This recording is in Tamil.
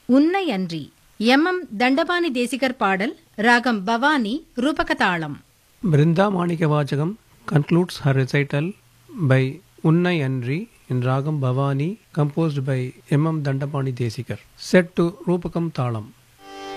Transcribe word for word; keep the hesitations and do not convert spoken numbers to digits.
உன்னை அன்றி எம் எம் தண்டபாணி தேசிகர் பாடல் ராகம் Bhavani ரூபகதாளம். Brinda Manika Vachagam concludes her recital by Unnai Andri in Ragam Bhavani, composed by M M Dandapani Desikar, set to Rupakam Thalam.